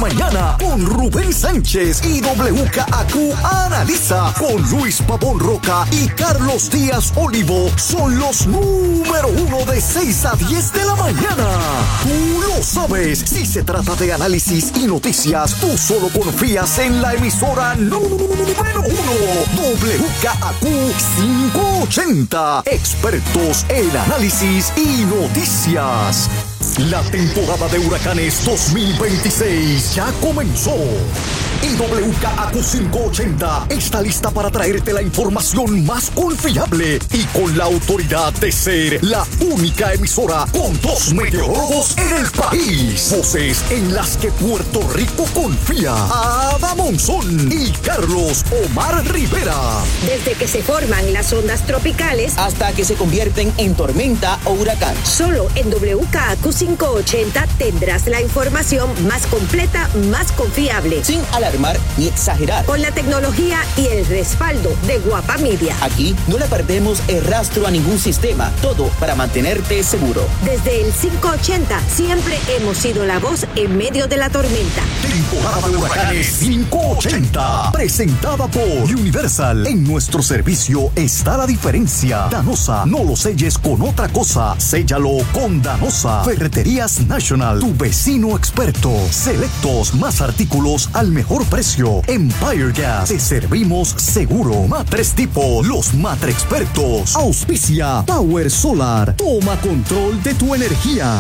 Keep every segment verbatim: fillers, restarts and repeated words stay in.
mañana con Rubén Sánchez y W K A Q Analiza con Luis Pavón Roca y Carlos Díaz Olivo. Son los número uno de seis a diez de la mañana. Tú lo sabes. Si se trata de análisis y noticias, tú solo confías en la emisora número uno, W K A Q quinientos ochenta. Expertos en análisis y noticias. La temporada de huracanes dos mil veintiséis ya comenzó. Y W K A Q quinientos ochenta está lista para traerte la información más confiable y con la autoridad de ser la única emisora con dos meteorólogos en el país. Voces en las que Puerto Rico confía. Ada Monzón y Carlos Omar Rivera. Desde que se forman las ondas tropicales hasta que se convierten en tormenta o huracán. Solo en W K A Q quinientos ochenta tendrás la información más completa, más confiable. Sin alarmar ni exagerar. Con la tecnología y el respaldo de Guapa Media. Aquí no le perdemos el rastro a ningún sistema. Todo para mantenerte seguro. Desde el quinientos ochenta siempre hemos sido la voz en medio de la tormenta. Temporada de huracanes quinientos ochenta. Presentada por Universal. En nuestro servicio está la diferencia. Danosa, no lo selles con otra cosa. Séllalo con Danosa. Ferreterías National, tu vecino experto. Selectos, más artículos al mejor precio. Empire Gas, te servimos seguro. Matres Tipo, los Matre expertos. Auspicia Power Solar. Toma control de tu energía.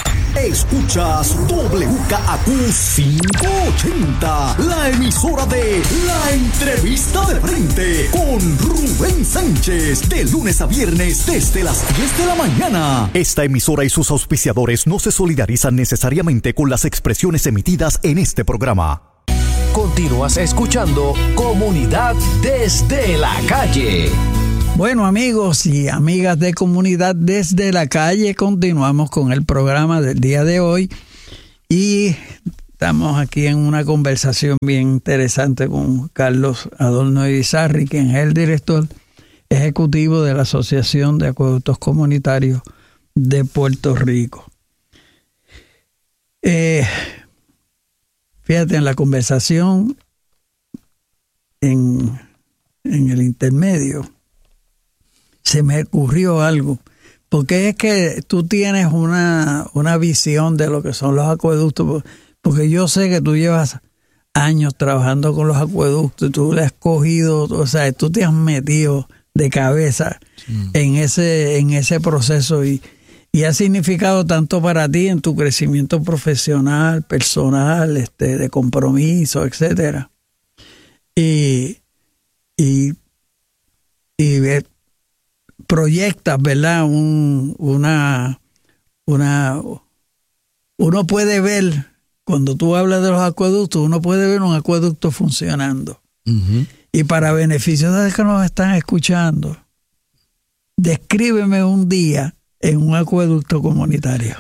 Escuchas W K A Q quinientos ochenta, la emisora de La Entrevista de Frente con Rubén Sánchez, de lunes a viernes desde las diez de la mañana. Esta emisora y sus auspiciadores no se solidarizan necesariamente con las expresiones emitidas en este programa. Continúas escuchando Comunidad desde la Calle. Bueno, amigos y amigas de Comunidad desde la Calle, continuamos con el programa del día de hoy y estamos aquí en una conversación bien interesante con Carlos Adorno Irizarry, quien es el director ejecutivo de la Asociación de Acueductos Comunitarios de Puerto Rico. Eh, fíjate, en la conversación, en, en el intermedio, se me ocurrió algo, porque es que tú tienes una, una visión de lo que son los acueductos, porque yo sé que tú llevas años trabajando con los acueductos, tú le has cogido, o sea, tú te has metido de cabeza sí. en ese en ese proceso y, y ha significado tanto para ti en tu crecimiento profesional, personal, este, de compromiso, etcétera. Y, y, y proyectas, ¿verdad? Un, una, una, uno puede ver, cuando tú hablas de los acueductos, uno puede ver un acueducto funcionando. Uh-huh. Y para beneficio de los que nos están escuchando, descríbeme un día en un acueducto comunitario.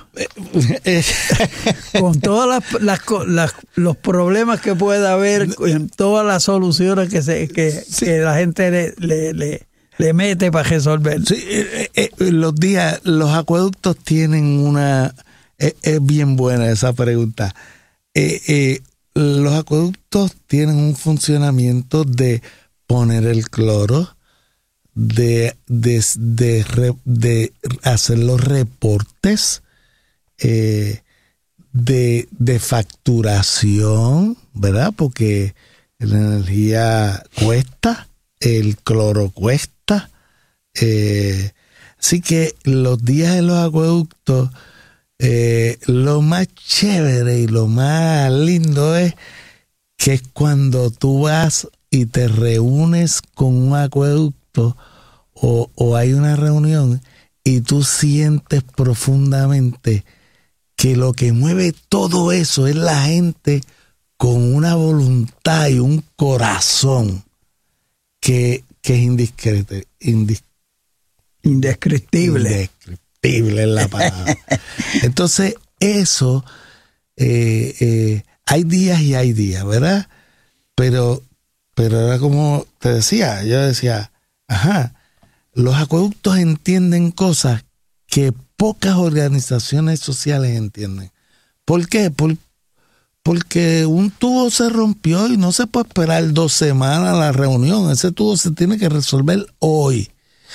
Con todos las, las, las, los problemas que pueda haber, con todas las soluciones que, se, que, sí. que la gente le... le, le le mete para resolver. Sí, eh, eh, los días, los acueductos tienen una... Eh, es bien buena esa pregunta. Eh, eh, los acueductos tienen un funcionamiento de poner el cloro, de, de, de, de, de hacer los reportes, eh, de, de facturación, ¿verdad? Porque la energía cuesta, el cloro cuesta. Eh, así que los días en los acueductos, eh, lo más chévere y lo más lindo es que es cuando tú vas y te reúnes con un acueducto o, o hay una reunión y tú sientes profundamente que lo que mueve todo eso es la gente con una voluntad y un corazón que que es indiscrete, indis, indescriptible. Indescriptible es la palabra. Entonces, eso, eh, eh, hay días y hay días, ¿verdad? Pero, pero era como te decía, yo decía, ajá, los acueductos entienden cosas que pocas organizaciones sociales entienden. ¿Por qué? Por, porque un tubo se rompió y no se puede esperar dos semanas a la reunión. Ese tubo se tiene que resolver hoy.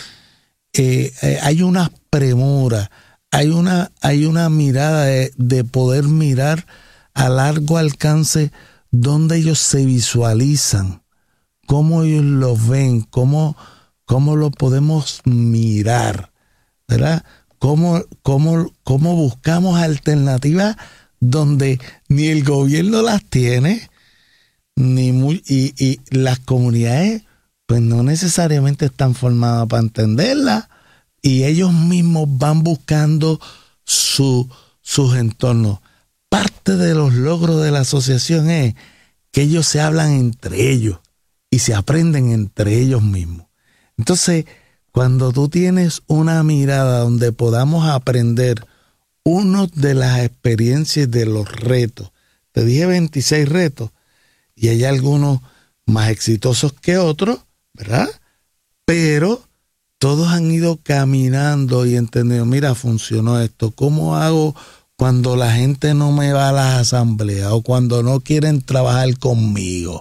Eh, eh, hay una premura, hay una, hay una mirada de, de poder mirar a largo alcance donde ellos se visualizan, cómo ellos lo ven, cómo, cómo lo podemos mirar, ¿verdad? Cómo, cómo, cómo buscamos alternativas donde ni el gobierno las tiene, ni muy, y, y las comunidades pues no necesariamente están formadas para entenderlas, y ellos mismos van buscando su, sus entornos. Parte de los logros de la asociación es que ellos se hablan entre ellos y se aprenden entre ellos mismos. Entonces, cuando tú tienes una mirada donde podamos aprender una de las experiencias de los retos, te dije veintiséis retos, y hay algunos más exitosos que otros, ¿verdad? Pero todos han ido caminando y entendiendo, mira, funcionó esto. ¿Cómo hago cuando la gente no me va a las asambleas o cuando no quieren trabajar conmigo?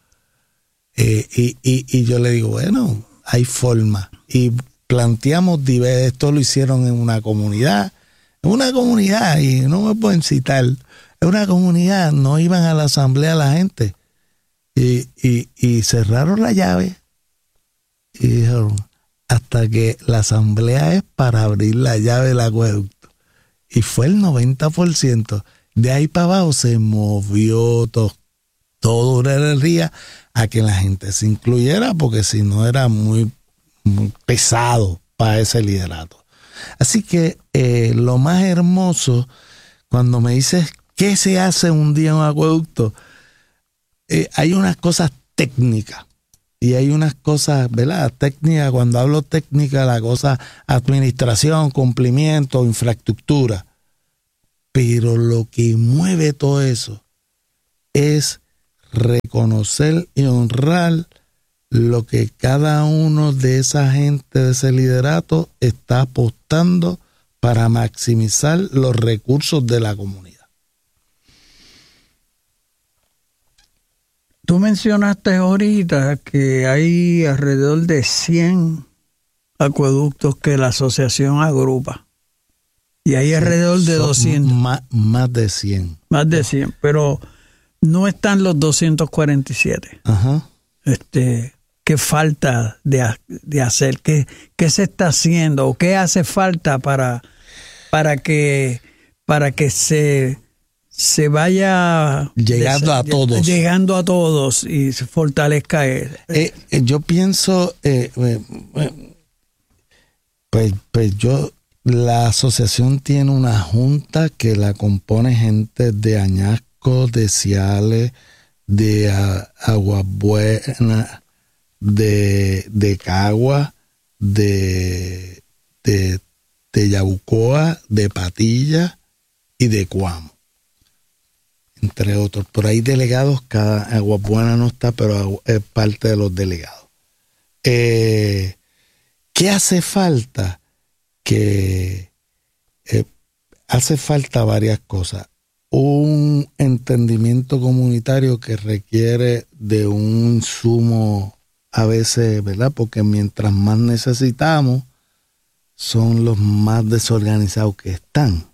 Eh, y, y, y yo le digo, bueno, hay forma. Y planteamos diversos, esto lo hicieron en una comunidad, en una comunidad, y no me pueden citar, en una comunidad no iban a la asamblea la gente, y, y, y cerraron la llave y dijeron, hasta que la asamblea es para abrir la llave del acueducto. Y fue el noventa por ciento. De ahí para abajo se movió todo, toda una energía a que la gente se incluyera, porque si no era muy, muy pesado para ese liderato. Así que eh, lo más hermoso, cuando me dices qué se hace un día en un acueducto, eh, hay unas cosas técnicas. Y hay unas cosas, ¿verdad? Técnica, cuando hablo técnica, la cosa administración, cumplimiento, infraestructura. Pero lo que mueve todo eso es reconocer y honrar lo que cada uno de esa gente de ese liderato está apostando para maximizar los recursos de la comunidad. Tú mencionaste ahorita que hay alrededor de cien acueductos que la asociación agrupa. Y hay alrededor de Son doscientos. Más, más de cien. Más de cien, pero no están los doscientos cuarenta y siete. Ajá. Este, ¿qué falta de, de hacer? ¿Qué, ¿Qué se está haciendo? ¿O qué hace falta para, para que, para que se... se vaya llegando a todos llegando a todos y se fortalezca él? Eh, eh, yo pienso eh, eh, pues, pues yo la asociación tiene una junta que la compone gente de Añasco, de Ciales, de uh, Aguabuena, de, de Cagua, de, de, de Yabucoa, de Patilla y de Cuamo, entre otros. Por ahí delegados, cada Aguabuena no está, pero es parte de los delegados. Eh, ¿Qué hace falta? Que eh, hace falta varias cosas. Un entendimiento comunitario que requiere de un insumo a veces, ¿verdad? Porque mientras más necesitamos, son los más desorganizados que están.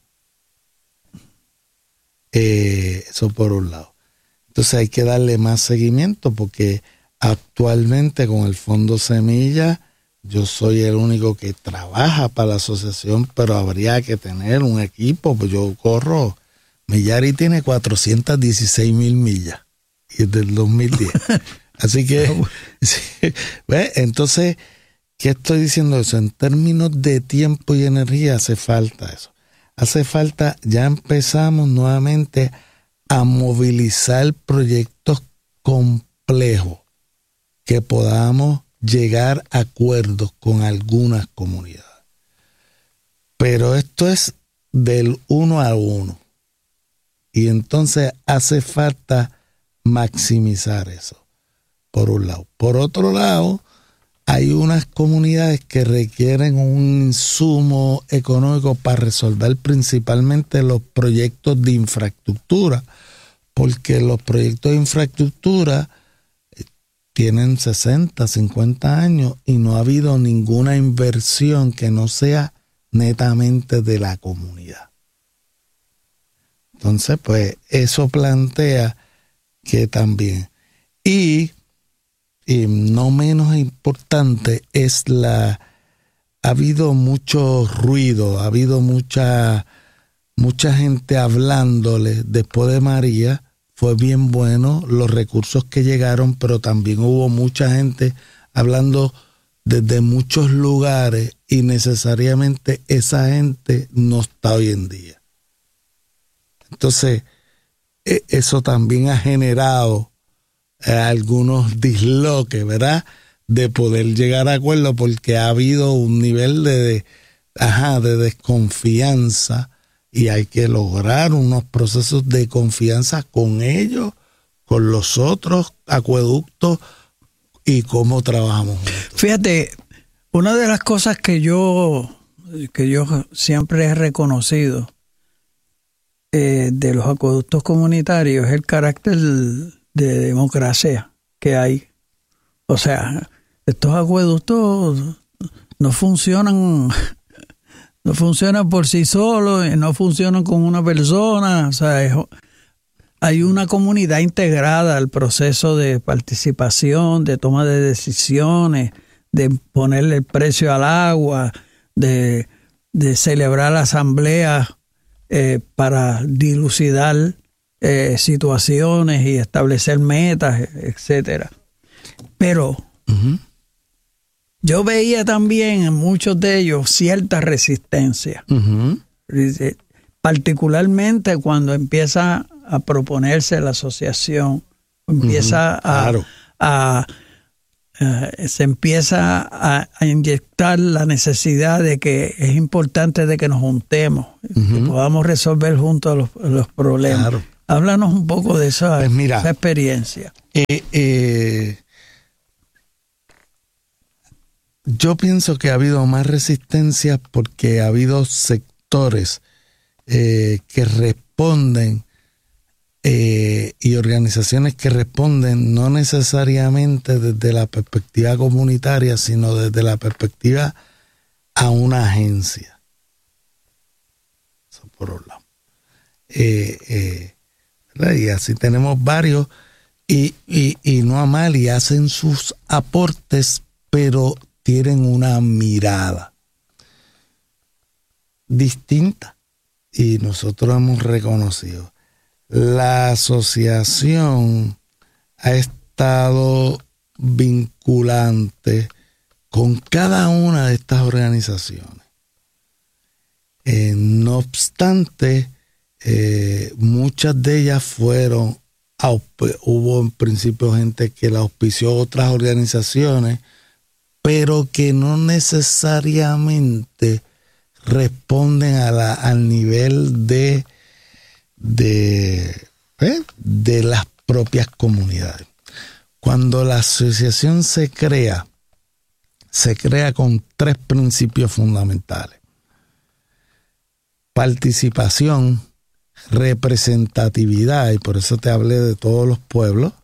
Eh, eso por un lado. Entonces hay que darle más seguimiento, porque actualmente con el Fondo Semilla yo soy el único que trabaja para la asociación, pero habría que tener un equipo. Pues yo corro, Millari tiene cuatrocientas dieciséis mil millas y es del dos mil diez. Así que, sí, ¿ves? Entonces, ¿qué estoy diciendo eso? En términos de tiempo y energía hace falta eso. Hace falta, ya empezamos nuevamente a movilizar proyectos complejos que podamos llegar a acuerdos con algunas comunidades. Pero esto es del uno a uno. Y entonces hace falta maximizar eso, por un lado. Por otro lado, hay unas comunidades que requieren un insumo económico para resolver principalmente los proyectos de infraestructura, porque los proyectos de infraestructura tienen sesenta, cincuenta años y no ha habido ninguna inversión que no sea netamente de la comunidad. Entonces, pues, eso plantea que también. Y, y no menos importante es la... Ha habido mucho ruido, ha habido mucha, mucha gente hablándole después de María. Fue bien bueno los recursos que llegaron, pero también hubo mucha gente hablando desde muchos lugares y necesariamente esa gente no está hoy en día. Entonces, eso también ha generado eh, algunos disloques, ¿verdad? De poder llegar a acuerdo, porque ha habido un nivel de, de, ajá, de desconfianza y hay que lograr unos procesos de confianza con ellos, con los otros acueductos y cómo trabajamos juntos. Fíjate, una de las cosas que yo, que yo siempre he reconocido eh, de los acueductos comunitarios es el carácter de democracia que hay. O sea, estos acueductos no funcionan, no funcionan por sí solos, no funcionan con una persona. O sea, es, hay una comunidad integrada al proceso de participación, de toma de decisiones, de ponerle el precio al agua, de, de celebrar asambleas eh, para dilucidar eh, situaciones y establecer metas, etcétera. Pero uh-huh. yo veía también en muchos de ellos cierta resistencia, uh-huh. particularmente cuando empieza a proponerse la asociación, empieza uh-huh. claro. a, a, a se empieza a, a inyectar la necesidad de que es importante de que nos juntemos, uh-huh. que podamos resolver juntos los, los problemas. Claro. Háblanos un poco de esa, pues mira, esa experiencia. Eh, eh, Yo pienso que ha habido más resistencia porque ha habido sectores eh, que responden eh, y organizaciones que responden no necesariamente desde la perspectiva comunitaria, sino desde la perspectiva a una agencia. Eso por un lado. Eh, eh, y así tenemos varios y, y, y no a mal y hacen sus aportes, pero tienen una mirada distinta y nosotros hemos reconocido. La asociación ha estado vinculante con cada una de estas organizaciones. Eh, no obstante, eh, muchas de ellas fueron, hubo en principio gente que la auspició otras organizaciones, pero que no necesariamente responden a la, al nivel de, de, ¿eh? de las propias comunidades. Cuando la asociación se crea, se crea con tres principios fundamentales: participación, representatividad, y por eso te hablé de todos los pueblos,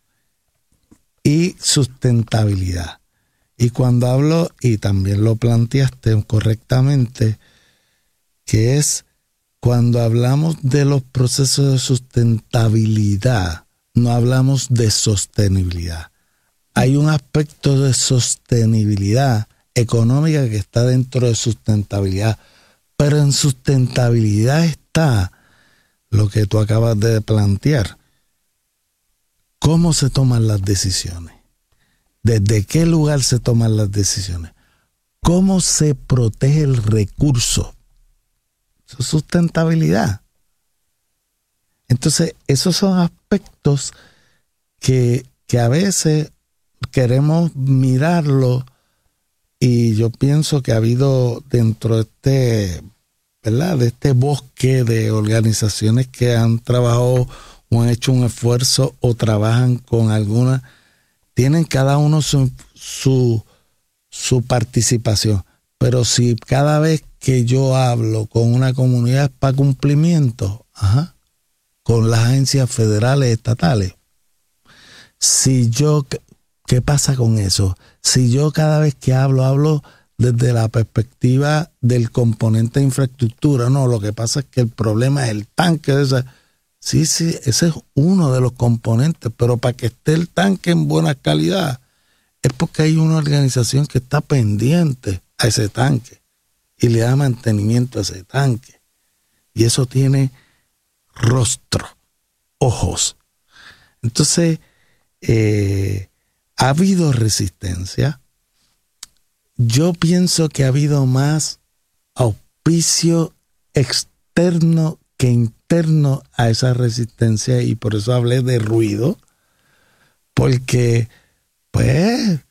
y sustentabilidad. Y cuando hablo, y también lo planteaste correctamente, que es cuando hablamos de los procesos de sustentabilidad, no hablamos de sostenibilidad. Hay un aspecto de sostenibilidad económica que está dentro de sustentabilidad, pero en sustentabilidad está lo que tú acabas de plantear. ¿Cómo se toman las decisiones? ¿Desde qué lugar se toman las decisiones? ¿Cómo se protege el recurso? Eso es sustentabilidad. Entonces, esos son aspectos que, que a veces queremos mirarlo, y yo pienso que ha habido dentro de este, ¿verdad?, de este bosque de organizaciones que han trabajado o han hecho un esfuerzo o trabajan con alguna, tienen cada uno su, su, su participación. Pero si cada vez que yo hablo con una comunidad es para cumplimiento, ajá, con las agencias federales estatales. Si yo, ¿qué pasa con eso? Si yo cada vez que hablo, hablo desde la perspectiva del componente de infraestructura, no, lo que pasa es que el problema es el tanque de esa. Sí, sí, ese es uno de los componentes, pero para que esté el tanque en buena calidad, es porque hay una organización que está pendiente a ese tanque y le da mantenimiento a ese tanque. Y eso tiene rostro, ojos. Entonces, eh, ha habido resistencia. Yo pienso que ha habido más auspicio externo que interno a esa resistencia, y por eso hablé de ruido, porque pues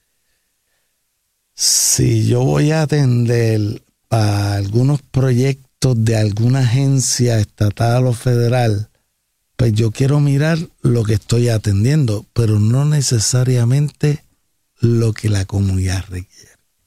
si yo voy a atender a algunos proyectos de alguna agencia estatal o federal, pues yo quiero mirar lo que estoy atendiendo, pero no necesariamente lo que la comunidad requiere.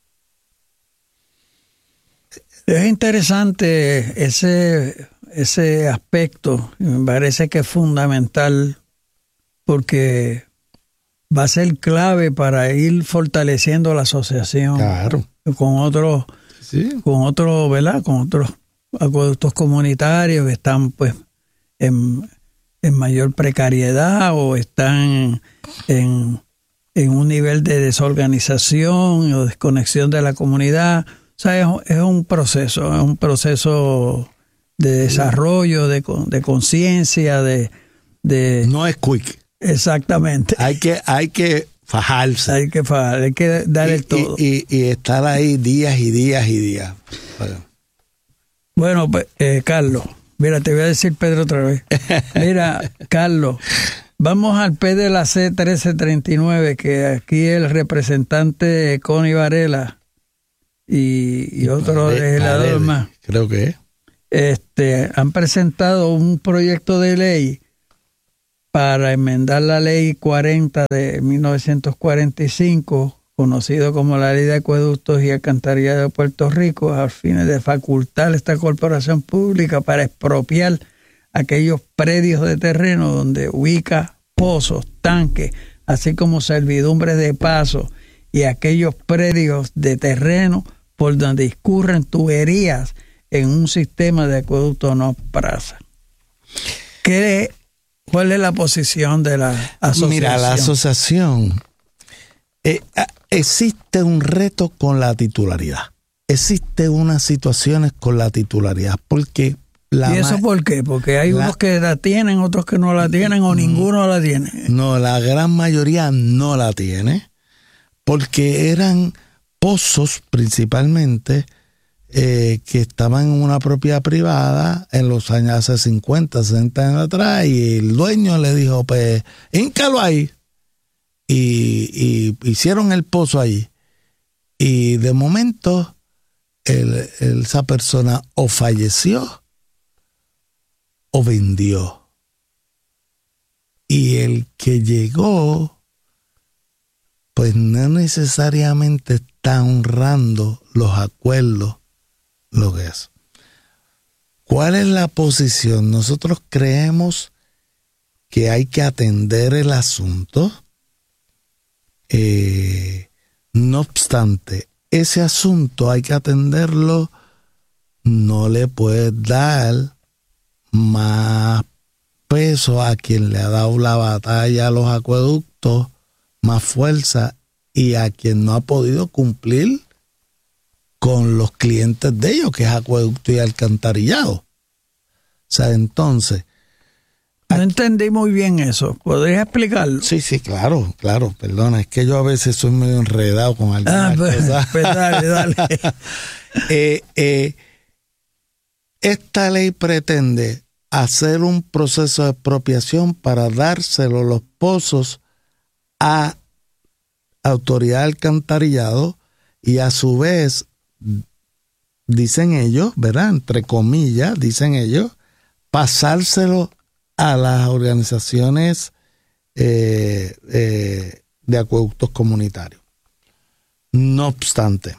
Es interesante ese, ese aspecto, me parece que es fundamental porque va a ser clave para ir fortaleciendo la asociación. Claro. Con otros, sí. con otros, ¿verdad? Con otros acueductos comunitarios que están pues en, en mayor precariedad o están en, en un nivel de desorganización o desconexión de la comunidad. O sea, es, es un proceso, es un proceso de desarrollo, de, de conciencia, de, de... No es quick. Exactamente. Hay que, hay que fajarse. Hay que fajar, hay que dar y, el todo. Y, y, y estar ahí días y días y días. Bueno, bueno pues, eh, Carlos, mira, te voy a decir Pedro otra vez. Mira, Carlos, vamos al P de la C trece treinta y nueve, que aquí el representante Connie Varela y, y otro legislador más. Creo que es. Este, han presentado un proyecto de ley para enmendar la ley cuarenta de mil novecientos cuarenta y cinco, conocido como la Ley de Acueductos y Alcantarillado de Puerto Rico, a fines de facultar esta corporación pública para expropiar aquellos predios de terreno donde ubica pozos, tanques, así como servidumbres de paso y aquellos predios de terreno por donde discurren tuberías en un sistema de acueducto no praza. ¿Qué ¿Cuál es la posición de la asociación? Mira, la asociación, eh, existe un reto con la titularidad. Existe unas situaciones con la titularidad. Porque la ¿Y eso por qué? Porque hay la, unos que la tienen, otros que no la tienen, o ninguno la tiene. No, la gran mayoría no la tiene, porque eran pozos principalmente, Eh, que estaban en una propiedad privada en los años hace cincuenta, sesenta años atrás, y el dueño le dijo, pues, híncalo ahí. Y, y hicieron el pozo ahí. Y de momento, el, el, esa persona o falleció o vendió. Y el que llegó, pues no necesariamente está honrando los acuerdos. Lo que es. ¿Cuál es la posición? Nosotros creemos que hay que atender el asunto. Eh, no obstante, ese asunto hay que atenderlo. No le puedes dar más peso a quien le ha dado la batalla a los acueductos, más fuerza, y a quien no ha podido cumplir con los clientes de ellos, que es acueducto y alcantarillado. O sea, entonces... No aquí, entendí muy bien eso. ¿Podrías explicarlo? Sí, sí, claro, claro. Perdona, es que yo a veces soy medio enredado con algunas ah, pues, cosas. Pues dale, dale. eh, eh, esta ley pretende hacer un proceso de expropiación para dárselo los pozos a autoridad de alcantarillado y a su vez... dicen ellos, ¿verdad? Entre comillas, dicen ellos, pasárselo a las organizaciones eh, eh, de acueductos comunitarios. No obstante,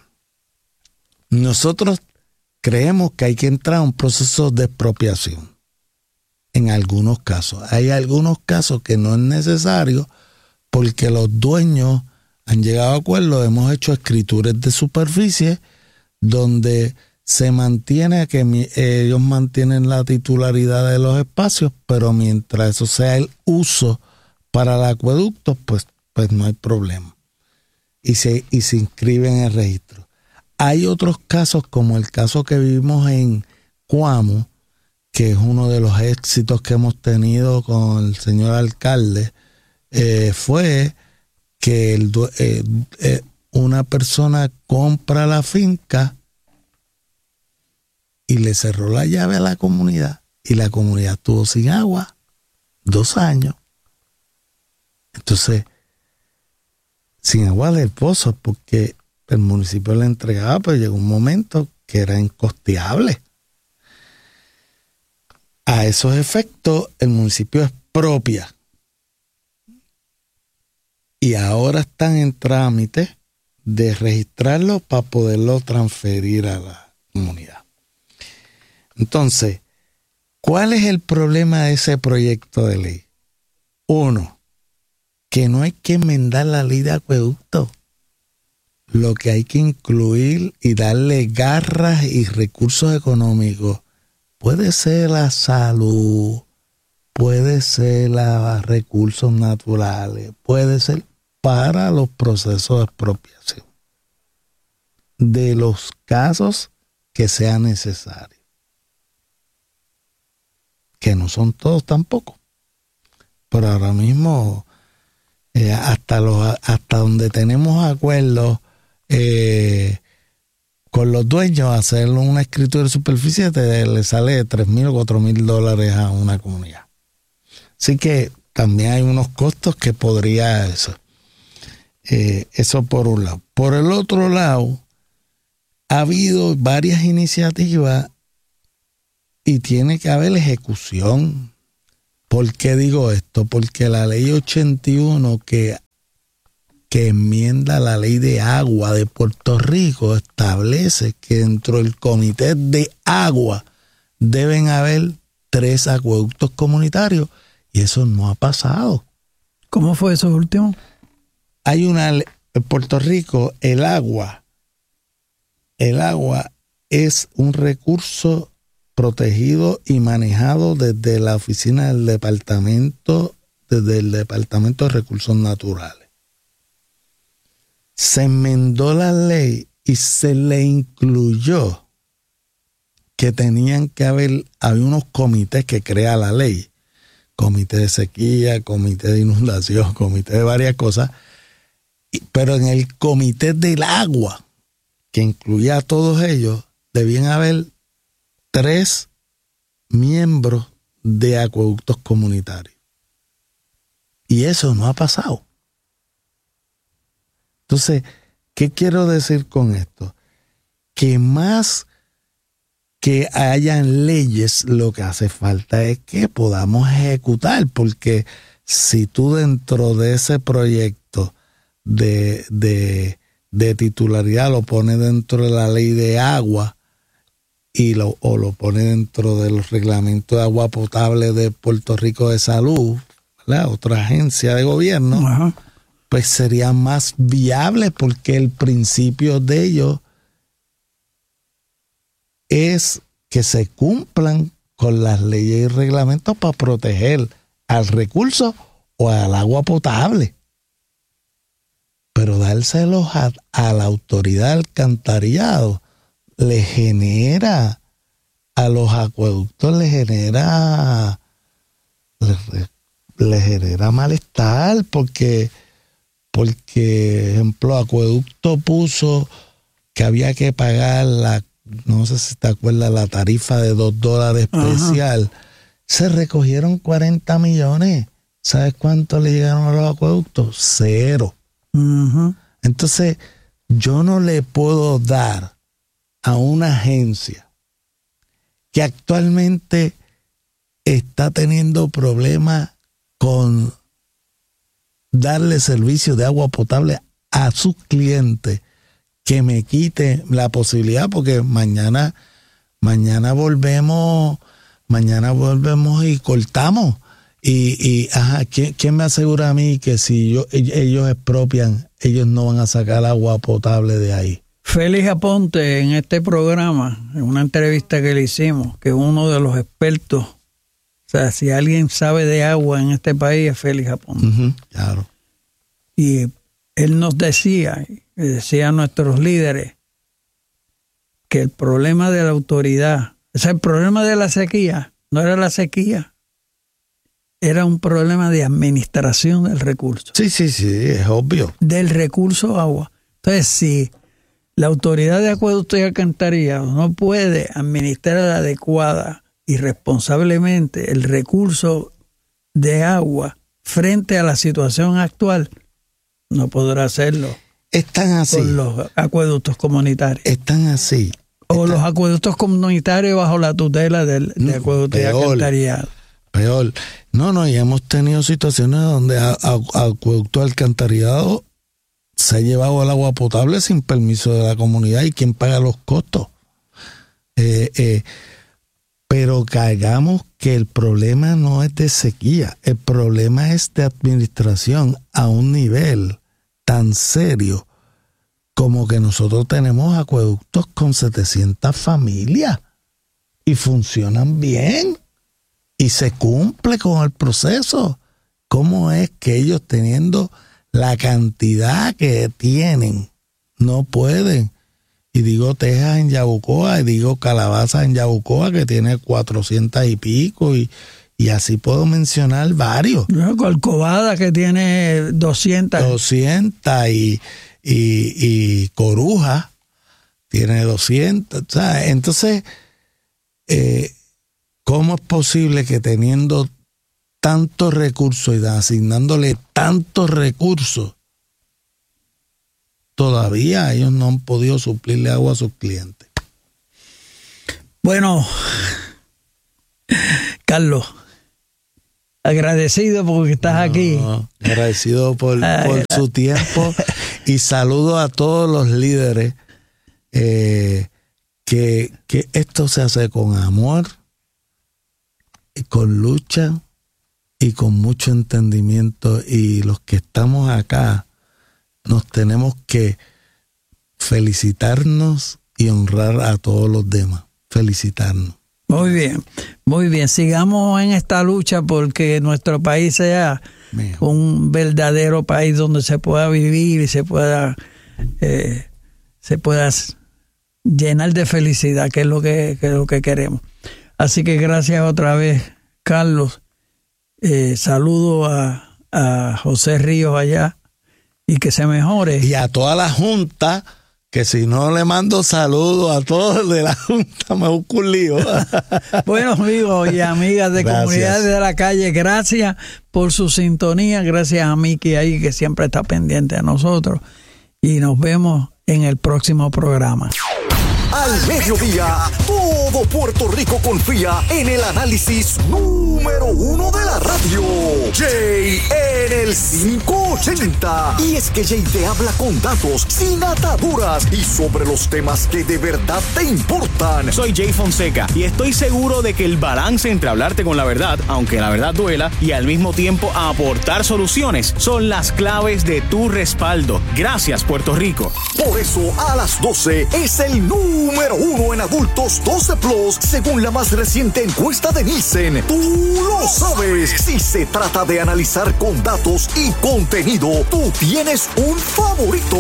nosotros creemos que hay que entrar a un proceso de expropiación. en algunos casos. Hay algunos casos que no es necesario porque los dueños han llegado a acuerdo, hemos hecho escrituras de superficie donde se mantiene que mi, ellos mantienen la titularidad de los espacios, pero mientras eso sea el uso para el acueducto, pues, pues no hay problema. Y se, y se inscribe en el registro. Hay otros casos, como el caso que vivimos en Cuamo, que es uno de los éxitos que hemos tenido con el señor alcalde, eh, fue que el, eh, eh, una persona compra la finca y le cerró la llave a la comunidad, y la comunidad estuvo sin agua dos años. Entonces, sin agua del pozo, porque el municipio le entregaba, pero llegó un momento que era incosteable. A esos efectos, el municipio expropia. Y ahora están en trámite de registrarlo para poderlo transferir a la comunidad. Entonces, ¿cuál es el problema de ese proyecto de ley? Uno, que no hay que enmendar la ley de acueducto. Lo que hay que incluir y darle garras y recursos económicos puede ser la salud, puede ser los recursos naturales, puede ser para los procesos de expropiación, de los casos que sea necesario, que no son todos tampoco, pero ahora mismo eh, hasta los hasta donde tenemos acuerdos eh, con los dueños, hacer una escritura de superficie te, le sale de tres mil o cuatro mil dólares a una comunidad. Así que también hay unos costos que podría eso. Eh, eso por un lado. Por el otro lado, ha habido varias iniciativas y tiene que haber ejecución. ¿Por qué digo esto? Porque la ley ochenta y uno que, que enmienda la ley de agua de Puerto Rico establece que dentro del comité de agua deben haber tres acueductos comunitarios y eso no ha pasado. ¿Cómo fue eso último? Hay una, en Puerto Rico, el agua, el agua es un recurso protegido y manejado desde la oficina del departamento, desde el Departamento de Recursos Naturales. Se enmendó la ley y se le incluyó que tenían que haber, había unos comités que crea la ley, comité de sequía, comité de inundación, comité de varias cosas, pero en el comité del agua, que incluía a todos ellos, debían haber tres miembros de acueductos comunitarios. Y eso no ha pasado. Entonces, ¿qué quiero decir con esto? Que más que hayan leyes, lo que hace falta es que podamos ejecutar, porque si tú dentro de ese proyecto de, de, de titularidad lo pones dentro de la ley de agua y lo, o lo pones dentro de los reglamentos de agua potable de Puerto Rico de Salud, ¿verdad? Otra agencia de gobierno, ajá, pues sería más viable porque el principio de ello es que se cumplan con las leyes y reglamentos para proteger al recurso o al agua potable. Pero dárselos a, a la autoridad de alcantarillado le genera, a los acueductos le genera, le, le genera malestar porque, porque, ejemplo, Acueducto puso que había que pagar la, no sé si te acuerdas, la tarifa de dos dólares especial. Ajá. Se recogieron cuarenta millones. ¿Sabes cuánto le llegaron a los acueductos? Cero. Uh-huh. Entonces, yo no le puedo dar a una agencia que actualmente está teniendo problemas con darle servicio de agua potable a sus clientes, que me quite la posibilidad, porque mañana, mañana volvemos, mañana volvemos y cortamos. Y, y ajá, ¿quién, ¿quién me asegura a mí que si yo, ellos expropian, ellos no van a sacar agua potable de ahí? Félix Aponte, en este programa, en una entrevista que le hicimos, que uno de los expertos, o sea, si alguien sabe de agua en este país es Félix Aponte. Uh-huh, claro. Y él nos decía, decía a nuestros líderes, que el problema de la autoridad, o sea, el problema de la sequía, no era la sequía, era un problema de administración del recurso. Sí, sí, sí, es obvio. Del recurso agua. Entonces, si la autoridad de acueducto y alcantarillado no puede administrar adecuada y responsablemente el recurso de agua frente a la situación actual, no podrá hacerlo. Están así. Con los acueductos comunitarios. Están así. O Están... los acueductos comunitarios bajo la tutela del de acueducto y alcantarillado. Peor. No, no, y hemos tenido situaciones donde a, a, acueducto alcantarillado se ha llevado el agua potable sin permiso de la comunidad y quién paga los costos. Eh, eh, pero caigamos que el problema no es de sequía, el problema es de administración a un nivel tan serio como que nosotros tenemos acueductos con setecientas familias y funcionan bien. Y se cumple con el proceso. ¿Cómo es que ellos, teniendo la cantidad que tienen, no pueden? Y digo Texas en Yabucoa, y digo Calabaza en Yabucoa, que tiene cuatrocientas y pico, y, y así puedo mencionar varios. No, Corcovada, que tiene doscientas. doscientas, y, y, y Coruja tiene doscientas. ¿Sabes? Entonces, eh, ¿cómo es posible que teniendo tantos recursos y asignándole tantos recursos, todavía ellos no han podido suplirle agua a sus clientes? Bueno, Carlos, agradecido porque estás no, aquí. Agradecido por, por su tiempo y saludo a todos los líderes eh, que, que esto se hace con amor, con lucha y con mucho entendimiento, y los que estamos acá nos tenemos que felicitarnos y honrar a todos los demás. Felicitarnos. Muy bien, muy bien. Sigamos en esta lucha porque nuestro país sea Mío. un verdadero país donde se pueda vivir y se pueda eh, se pueda llenar de felicidad, que es lo que, que es lo que queremos. Así que gracias otra vez, Carlos. Eh, saludo a, a José Ríos allá y que se mejore. Y a toda la Junta, que si no le mando saludos a todos de la Junta, me busco un lío. Bueno, amigos y amigas de gracias. Comunidades de la Calle, gracias por su sintonía. Gracias a Miki ahí, que siempre está pendiente a nosotros. Y nos vemos en el próximo programa. Al mediodía, todo Puerto Rico confía en el análisis número uno de la radio. Jay en el quinientos ochenta. Y es que Jay te habla con datos, sin ataduras y sobre los temas que de verdad te importan. Soy Jay Fonseca y estoy seguro de que el balance entre hablarte con la verdad, aunque la verdad duela, y al mismo tiempo aportar soluciones, son las claves de tu respaldo. Gracias, Puerto Rico. Por eso, a las doce es el número Número uno en adultos doce plus, según la más reciente encuesta de Nielsen. Tú lo sabes. Si se trata de analizar con datos y contenido, tú tienes un favorito.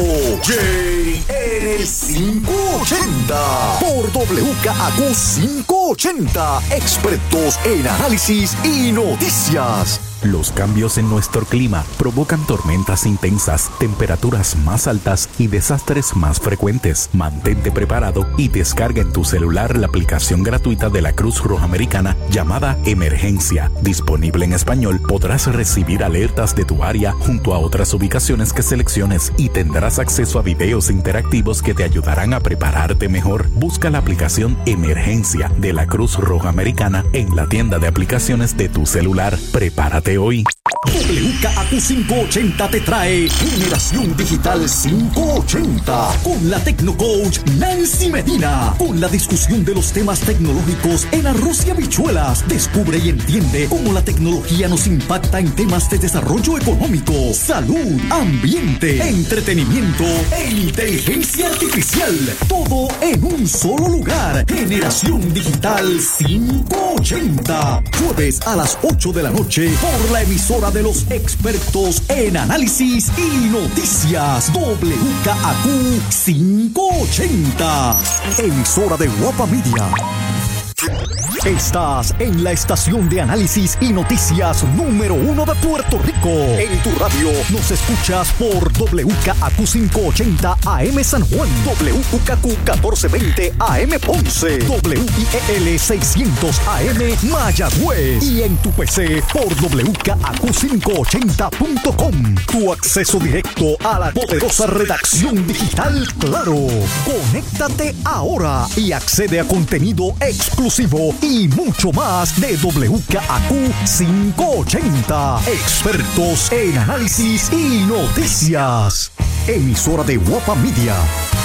Jay en el quinientos ochenta. Por W K A Q quinientos ochenta. Expertos en análisis y noticias. Los cambios en nuestro clima provocan tormentas intensas, temperaturas más altas y desastres más frecuentes. Mantente preparado y descarga en tu celular la aplicación gratuita de la Cruz Roja Americana llamada Emergencia. Disponible en español, podrás recibir alertas de tu área junto a otras ubicaciones que selecciones y tendrás acceso a videos interactivos que te ayudarán a prepararte mejor. Busca la aplicación Emergencia de la Cruz Roja Americana en la tienda de aplicaciones de tu celular. Prepárate hoy. W K A Q quinientos ochenta te trae Generación Digital quinientos ochenta con la Tecnocoach Nancy Medina. Con la discusión de los temas tecnológicos en arroz y habichuelas, descubre y entiende cómo la tecnología nos impacta en temas de desarrollo económico, salud, ambiente, entretenimiento e inteligencia artificial. Todo en un solo lugar. Generación Digital quinientos ochenta. Jueves a las ocho de la noche por la emisora de los expertos en análisis y noticias. W K A Q quinientos ochenta. Emisora de Guapa Media. Estás en la estación de análisis y noticias número uno de Puerto Rico. En tu radio nos escuchas por W K A Q quinientos ochenta A M San Juan, W K Q catorce veinte A M Ponce, W I E L seiscientos A M Mayagüez y en tu P C por W K A Q quinientos ochenta punto com. Tu acceso directo a la poderosa redacción digital Claro. Conéctate ahora y accede a contenido exclusivo y mucho más de W K A Q quinientos ochenta. Expertos en análisis y noticias. Emisora de Guapa Media.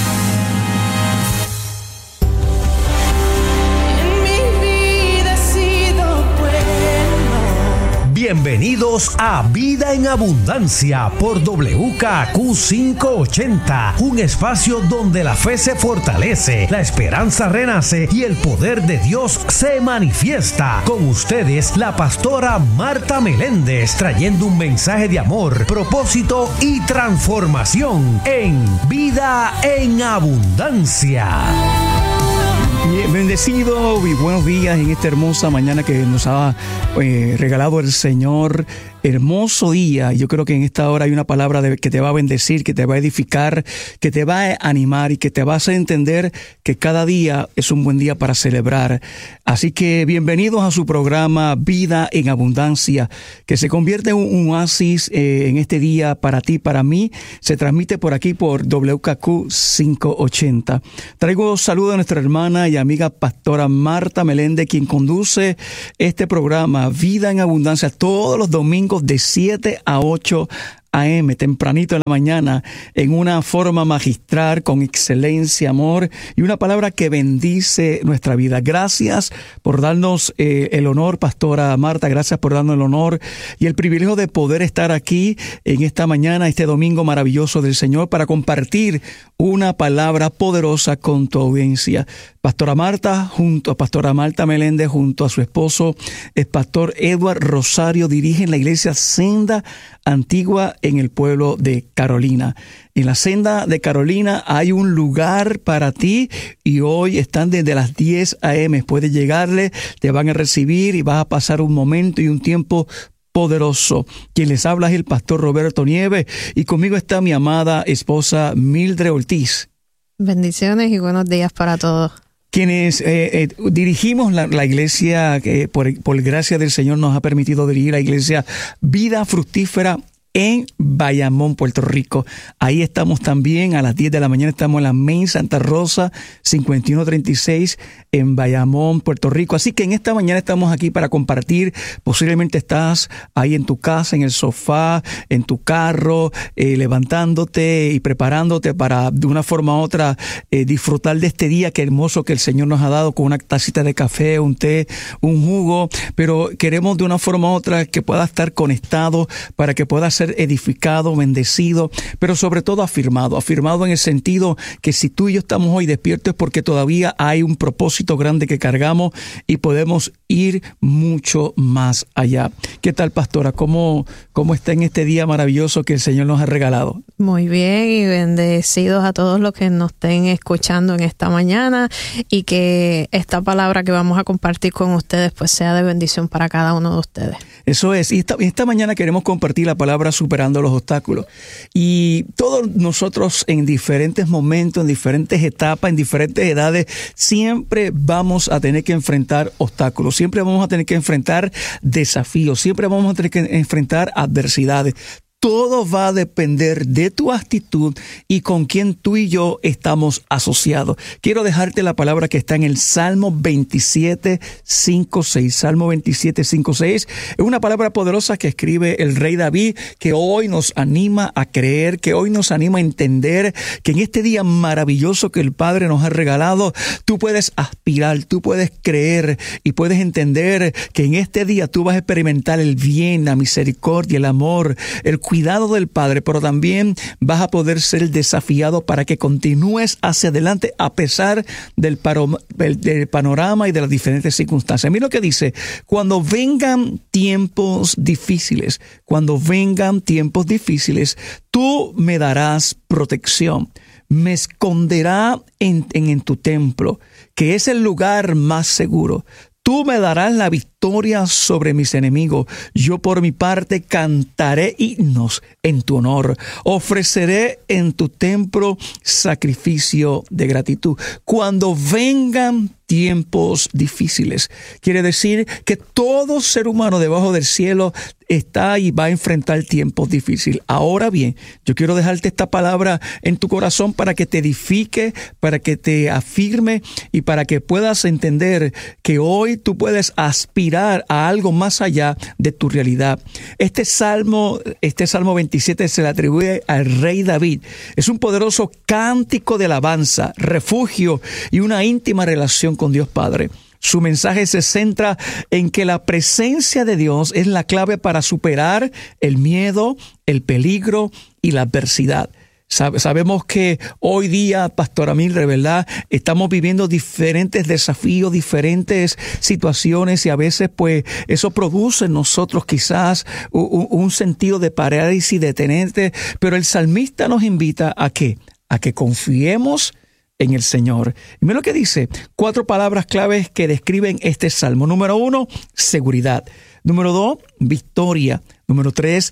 Bienvenidos a Vida en Abundancia por W K A Q quinientos ochenta, un espacio donde la fe se fortalece, la esperanza renace y el poder de Dios se manifiesta. Con ustedes, la pastora Marta Meléndez, trayendo un mensaje de amor, propósito y transformación en Vida en Abundancia. Bendecido y buenos días en esta hermosa mañana que nos ha eh, regalado el Señor. Hermoso día. Yo creo que en esta hora hay una palabra de, que te va a bendecir, que te va a edificar, que te va a animar y que te va a hacer entender que cada día es un buen día para celebrar. Así que bienvenidos a su programa Vida en Abundancia, que se convierte en un oasis eh, en este día para ti, para mí. Se transmite por aquí por W K A Q quinientos ochenta. Traigo saludos a nuestra hermana y amiga pastora Marta Meléndez, quien conduce este programa Vida en Abundancia todos los domingos de siete a ocho A M, tempranito en la mañana, en una forma magistral, con excelencia, amor y una palabra que bendice nuestra vida. Gracias por darnos eh, el honor, pastora Marta, gracias por darnos el honor y el privilegio de poder estar aquí en esta mañana, este domingo maravilloso del Señor, para compartir una palabra poderosa con tu audiencia. Pastora Marta, junto a Pastora Marta Meléndez, junto a su esposo, el pastor Edward Rosario, dirigen la iglesia Senda Antigua en el pueblo de Carolina. En la Senda de Carolina hay un lugar para ti y hoy están desde las diez a eme. Puedes llegarle, te van a recibir y vas a pasar un momento y un tiempo poderoso. Quien les habla es el pastor Roberto Nieves y conmigo está mi amada esposa Mildred Ortiz. Bendiciones y buenos días para todos. Quienes eh, eh, dirigimos la, la iglesia, que eh, por, por gracia del Señor nos ha permitido dirigir la iglesia Vida Fructífera en Bayamón, Puerto Rico. Ahí estamos también a las diez de la mañana, estamos en la Main Santa Rosa, cincuenta y uno treinta y seis en Bayamón, Puerto Rico. Así que en esta mañana estamos aquí para compartir. Posiblemente estás ahí en tu casa, en el sofá, en tu carro, eh, levantándote y preparándote para de una forma u otra eh, disfrutar de este día que hermoso que el Señor nos ha dado, con una tacita de café, un té, un jugo, pero queremos de una forma u otra que puedas estar conectado para que puedas ser edificado, bendecido, pero sobre todo afirmado, afirmado en el sentido que si tú y yo estamos hoy despiertos es porque todavía hay un propósito grande que cargamos y podemos ir mucho más allá. ¿Qué tal, pastora? ¿Cómo, cómo está en este día maravilloso que el Señor nos ha regalado? Muy bien y bendecidos a todos los que nos estén escuchando en esta mañana y que esta palabra que vamos a compartir con ustedes pues sea de bendición para cada uno de ustedes. Eso es. Y esta, esta mañana queremos compartir la palabra superando los obstáculos. Y todos nosotros en diferentes momentos, en diferentes etapas, en diferentes edades, siempre vamos a tener que enfrentar obstáculos, siempre vamos a tener que enfrentar desafíos, siempre vamos a tener que enfrentar adversidades. Todo va a depender de tu actitud y con quién tú y yo estamos asociados. Quiero dejarte la palabra que está en el Salmo veintisiete, cinco, seis. Salmo veintisiete, cinco, seis. Es una palabra poderosa que escribe el rey David, que hoy nos anima a creer, que hoy nos anima a entender que en este día maravilloso que el Padre nos ha regalado, tú puedes aspirar, tú puedes creer y puedes entender que en este día tú vas a experimentar el bien, la misericordia, el amor, el cuidado del Padre, pero también vas a poder ser desafiado para que continúes hacia adelante a pesar del, paro, del panorama y de las diferentes circunstancias. Mira lo que dice: cuando vengan tiempos difíciles, cuando vengan tiempos difíciles, tú me darás protección. Me esconderá en, en, en tu templo, que es el lugar más seguro. Tú me darás la victoria sobre mis enemigos. Yo por mi parte cantaré himnos en tu honor. Ofreceré en tu templo sacrificio de gratitud. Cuando vengan tiempos difíciles, quiere decir que todo ser humano debajo del cielo está y va a enfrentar tiempos difíciles. Ahora bien, yo quiero dejarte esta palabra en tu corazón para que te edifique, para que te afirme y para que puedas entender que hoy tú puedes aspirar a algo más allá de tu realidad. Este salmo, este Salmo veintisiete se le atribuye al rey David. Es un poderoso cántico de alabanza, refugio y una íntima relación con Dios Padre. Su mensaje se centra en que la presencia de Dios es la clave para superar el miedo, el peligro y la adversidad. Sabemos que hoy día, Pastora Mildred, ¿verdad?, estamos viviendo diferentes desafíos, diferentes situaciones, y a veces pues eso produce en nosotros quizás un, un sentido de parálisis, de tenerte, pero el salmista nos invita a ¿qué? A que confiemos en el Señor. Y mira lo que dice, cuatro palabras claves que describen este salmo. Número uno, seguridad. Número dos, victoria. Número tres,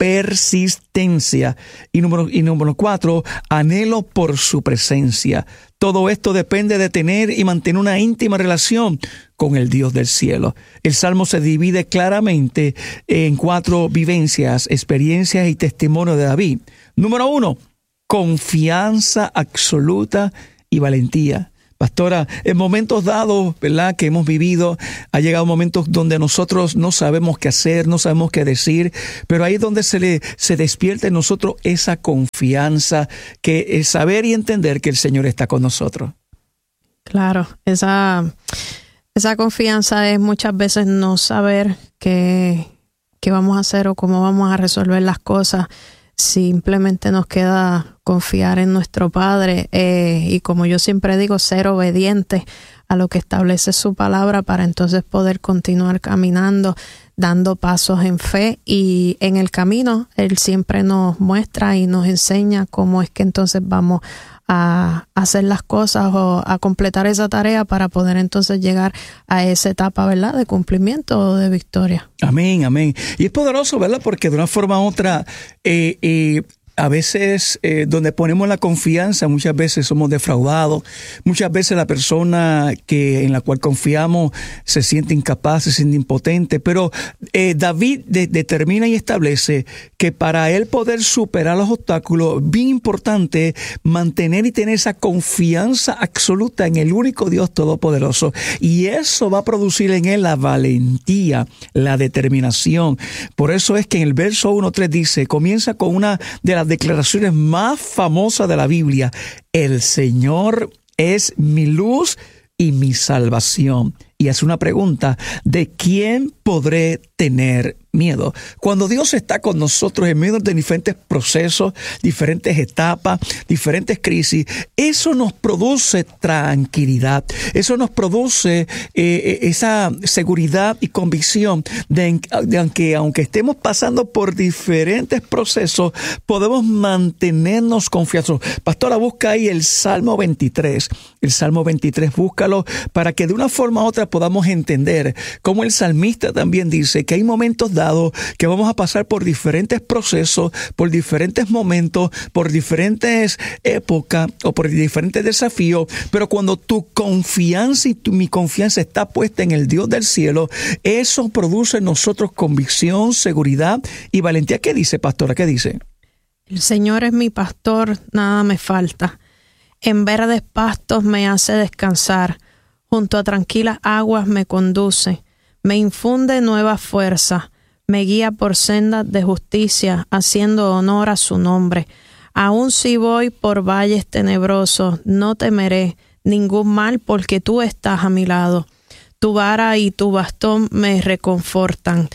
persistencia. Y número, y número cuatro, anhelo por su presencia. Todo esto depende de tener y mantener una íntima relación con el Dios del cielo. El Salmo se divide claramente en cuatro vivencias, experiencias y testimonios de David. Número uno, confianza absoluta y valentía. Pastora, en momentos dados, ¿verdad?, que hemos vivido, ha llegado momentos donde nosotros no sabemos qué hacer, no sabemos qué decir, pero ahí es donde se le se despierta en nosotros esa confianza, que es saber y entender que el Señor está con nosotros. Claro, esa, esa confianza es muchas veces no saber qué, qué vamos a hacer o cómo vamos a resolver las cosas. Simplemente nos queda confiar en nuestro Padre eh, y, como yo siempre digo, ser obedientes a lo que establece su palabra para entonces poder continuar caminando, dando pasos en fe, y en el camino Él siempre nos muestra y nos enseña cómo es que entonces vamos a hacer las cosas o a completar esa tarea para poder entonces llegar a esa etapa, ¿verdad?, de cumplimiento o de victoria. Amén, amén. Y es poderoso, ¿verdad?, porque de una forma u otra, eh, eh, a veces eh, donde ponemos la confianza, muchas veces somos defraudados. Muchas veces la persona que en la cual confiamos se siente incapaz, se siente impotente. Pero eh, David de, determina y establece que para él poder superar los obstáculos, bien importante mantener y tener esa confianza absoluta en el único Dios todopoderoso. Y eso va a producir en él la valentía, la determinación. Por eso es que en el verso uno tres dice, comienza con una de las declaraciones más famosas de la Biblia: el Señor es mi luz y mi salvación. Y hace una pregunta: ¿de quién podré tener miedo? Cuando Dios está con nosotros en medio de diferentes procesos, diferentes etapas, diferentes crisis, eso nos produce tranquilidad, eso nos produce eh, esa seguridad y convicción de, de que aunque estemos pasando por diferentes procesos, podemos mantenernos confiados. Pastora, busca ahí el Salmo veintitrés, el Salmo veintitrés, búscalo para que de una forma u otra salmista podamos entender cómo el salmista también dice que hay momentos dados que vamos a pasar por diferentes procesos, por diferentes momentos, por diferentes épocas o por diferentes desafíos, pero cuando tu confianza y tu, mi confianza está puesta en el Dios del cielo, eso produce en nosotros convicción, seguridad y valentía. ¿Qué dice, pastora? ¿Qué dice? El Señor es mi pastor, nada me falta. En verdes pastos me hace descansar, junto a tranquilas aguas me conduce, me infunde nueva fuerza, me guía por sendas de justicia, haciendo honor a su nombre. Aun si voy por valles tenebrosos, no temeré ningún mal, porque tú estás a mi lado. Tu vara y tu bastón me reconfortan.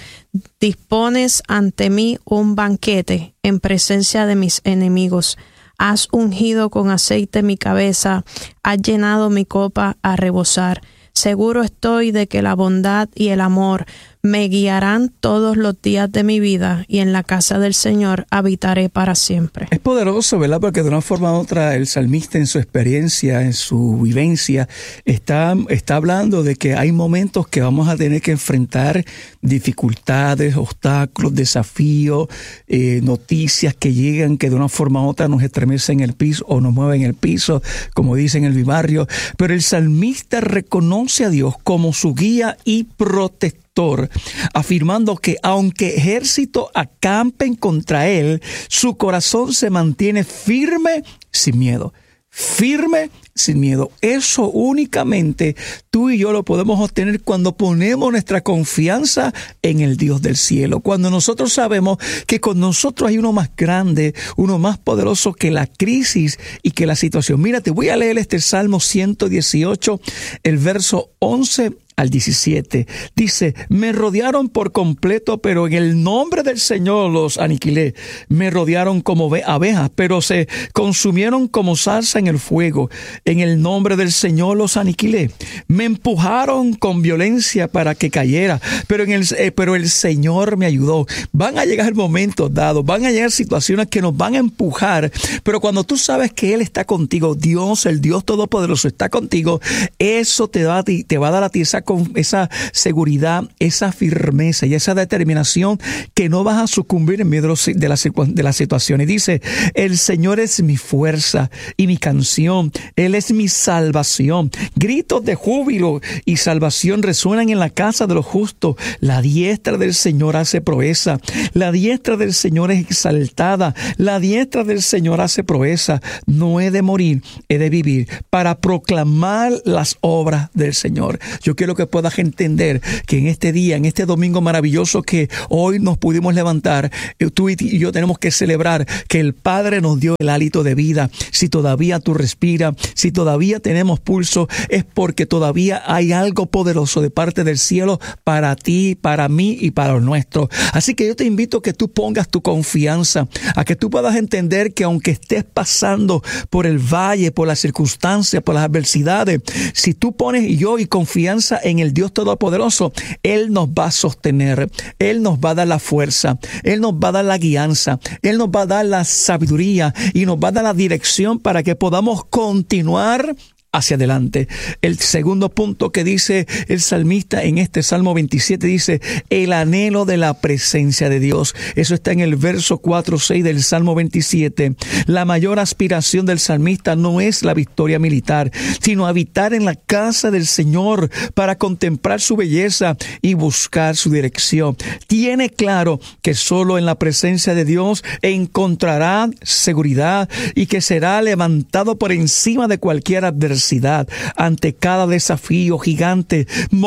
Dispones ante mí un banquete en presencia de mis enemigos. Has ungido con aceite mi cabeza, has llenado mi copa a rebosar. Seguro estoy de que la bondad y el amor me guiarán todos los días de mi vida, y en la casa del Señor habitaré para siempre. Es poderoso, ¿verdad? Porque de una forma u otra el salmista, en su experiencia, en su vivencia, está, está hablando de que hay momentos que vamos a tener que enfrentar dificultades, obstáculos, desafíos, eh, noticias que llegan que de una forma u otra nos estremecen el piso o nos mueven el piso, como dicen en el barrio. Pero el salmista reconoce a Dios como su guía y protector, afirmando que aunque ejércitos acampen contra él, su corazón se mantiene firme sin miedo. Firme sin miedo. Eso únicamente tú y yo lo podemos obtener cuando ponemos nuestra confianza en el Dios del cielo. Cuando nosotros sabemos que con nosotros hay uno más grande, uno más poderoso que la crisis y que la situación. Mira, te voy a leer este Salmo ciento dieciocho, el verso once al diecisiete. Dice: me rodearon por completo, pero en el nombre del Señor los aniquilé. Me rodearon como abejas, pero se consumieron como salsa en el fuego. En el nombre del Señor los aniquilé. Me empujaron con violencia para que cayera, pero, en el, eh, pero el Señor me ayudó. Van a llegar momentos dados, van a llegar situaciones que nos van a empujar, pero cuando tú sabes que Él está contigo, Dios, el Dios Todopoderoso está contigo, eso te va a, te va a dar a ti esa con esa seguridad, esa firmeza y esa determinación que no vas a sucumbir en medio de la, de la situación. Y dice: el Señor es mi fuerza y mi canción, Él es mi salvación. Gritos de júbilo y salvación resuenan en la casa de los justos. La diestra del Señor hace proeza, la diestra del Señor es exaltada, la diestra del Señor hace proeza. No he de morir, he de vivir para proclamar las obras del Señor. Yo quiero que puedas entender que en este día, en este domingo maravilloso que hoy nos pudimos levantar, tú y yo tenemos que celebrar que el Padre nos dio el hálito de vida. Si todavía tú respiras, si todavía tenemos pulso, es porque todavía hay algo poderoso de parte del cielo para ti, para mí y para los nuestros. Así que yo te invito a que tú pongas tu confianza, a que tú puedas entender que aunque estés pasando por el valle, por las circunstancias, por las adversidades, si tú pones yo y confianza en el Dios Todopoderoso, Él nos va a sostener, Él nos va a dar la fuerza, Él nos va a dar la guianza, Él nos va a dar la sabiduría y nos va a dar la dirección para que podamos continuar hacia adelante. El segundo punto que dice el salmista en este Salmo veintisiete dice: el anhelo de la presencia de Dios. Eso está en el verso cuatro seis del Salmo veintisiete. La mayor aspiración del salmista no es la victoria militar, sino habitar en la casa del Señor para contemplar su belleza y buscar su dirección. Tiene claro que solo en la presencia de Dios encontrará seguridad y que será levantado por encima de cualquier adversidad. Ante cada desafío gigante,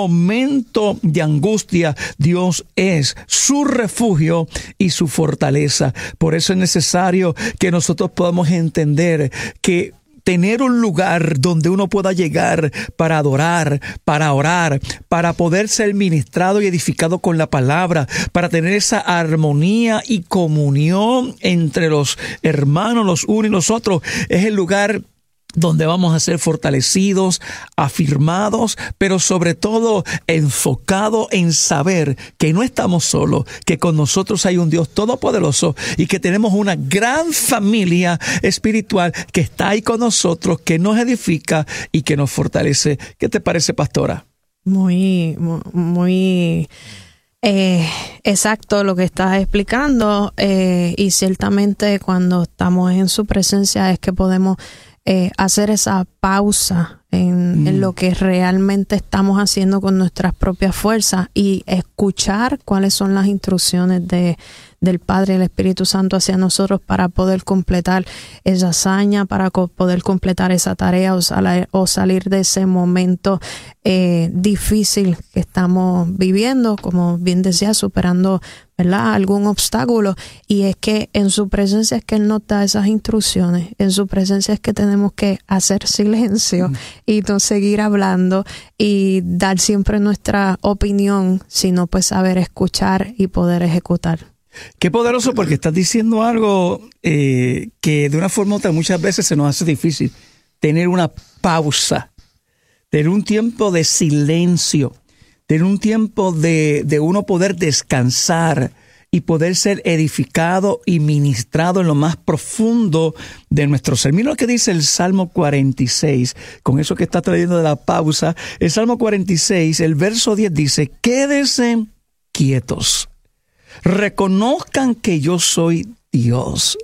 momento de angustia, Dios es su refugio y su fortaleza. Por eso es necesario que nosotros podamos entender que tener un lugar donde uno pueda llegar para adorar, para orar, para poder ser ministrado y edificado con la palabra, para tener esa armonía y comunión entre los hermanos, los unos y los otros, es el lugar donde vamos a ser fortalecidos, afirmados, pero sobre todo enfocado en saber que no estamos solos, que con nosotros hay un Dios todopoderoso y que tenemos una gran familia espiritual que está ahí con nosotros, que nos edifica y que nos fortalece. ¿Qué te parece, pastora? Muy, muy, muy eh, exacto lo que estás explicando, eh, y ciertamente cuando estamos en su presencia es que podemos eh, hacer esa pausa en, mm. en lo que realmente estamos haciendo con nuestras propias fuerzas y escuchar cuáles son las instrucciones de del Padre y el Espíritu Santo hacia nosotros para poder completar esa hazaña, para co- poder completar esa tarea o, sal- o salir de ese momento eh, difícil que estamos viviendo, como bien decía, superando, ¿verdad?, algún obstáculo. Y es que en su presencia es que Él nos da esas instrucciones, en su presencia es que tenemos que hacer silencio mm. y no seguir hablando y dar siempre nuestra opinión, sino pues saber escuchar y poder ejecutar. Qué poderoso, porque estás diciendo algo eh, que de una forma u otra muchas veces se nos hace difícil. Tener una pausa, tener un tiempo de silencio, tener un tiempo de, de uno poder descansar y poder ser edificado y ministrado en lo más profundo de nuestro ser. Mira lo que dice el Salmo cuarenta y seis, con eso que está trayendo de la pausa. El Salmo cuarenta y seis, el verso diez dice, quédense quietos. Reconozcan que yo soy Dios.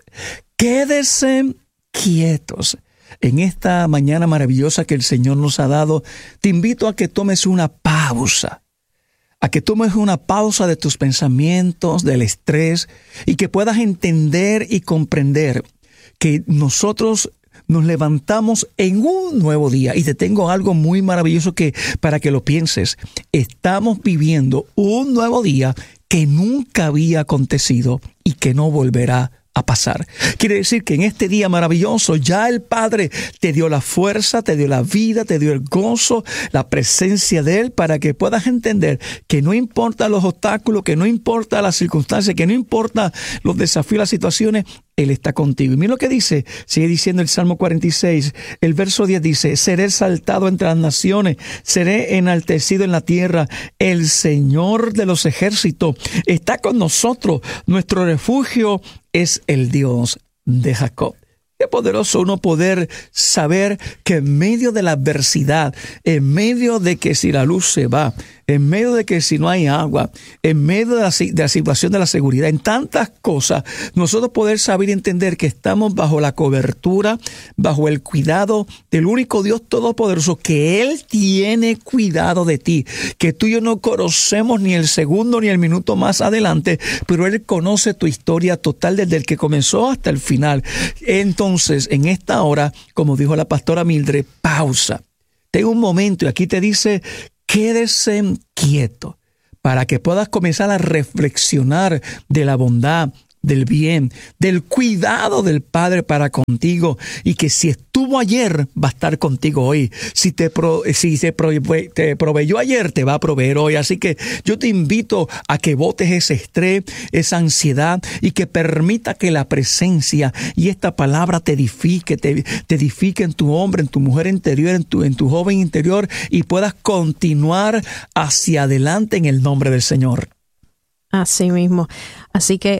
Quédense quietos. En esta mañana maravillosa que el Señor nos ha dado, te invito a que tomes una pausa, a que tomes una pausa de tus pensamientos, del estrés, y que puedas entender y comprender que nosotros nos levantamos en un nuevo día. Y te tengo algo muy maravilloso que para que lo pienses. Estamos viviendo un nuevo día que nunca había acontecido y que no volverá a pasar. Quiere decir que en este día maravilloso ya el Padre te dio la fuerza, te dio la vida, te dio el gozo, la presencia de Él, para que puedas entender que no importa los obstáculos, que no importa las circunstancias, que no importa los desafíos, las situaciones, Él está contigo. Y mira lo que dice, sigue diciendo el Salmo cuarenta y seis, el verso diez dice, seré exaltado entre las naciones, seré enaltecido en la tierra, el Señor de los ejércitos está con nosotros, nuestro refugio es el Dios de Jacob. Qué poderoso uno poder saber que en medio de la adversidad, en medio de que si la luz se va, en medio de que si no hay agua, en medio de la, de la situación de la seguridad, en tantas cosas, nosotros poder saber y entender que estamos bajo la cobertura, bajo el cuidado del único Dios todopoderoso, que Él tiene cuidado de ti, que tú y yo no conocemos ni el segundo ni el minuto más adelante, pero Él conoce tu historia total desde el que comenzó hasta el final. Entonces, en esta hora, como dijo la pastora Mildred, pausa. Ten un momento y aquí te dice, quédese quieto para que puedas comenzar a reflexionar de la bondad, del bien, del cuidado del Padre para contigo, y que si estuvo ayer va a estar contigo hoy. Si te, pro, si te, pro, te proveyó ayer, te va a proveer hoy. Así que yo te invito a que botes ese estrés, esa ansiedad, y que permita que la presencia y esta palabra te edifique, te, te edifique en tu hombre, en tu mujer interior, en tu, en tu joven interior, y puedas continuar hacia adelante en el nombre del Señor. Así mismo. Así que